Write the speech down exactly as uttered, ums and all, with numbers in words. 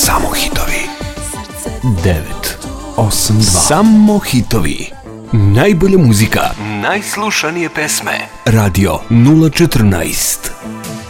Samo hitovi. devet osam dva. Samo hitovi. Najbolja muzika, najslušanije pesme. Radio nula četrnaest.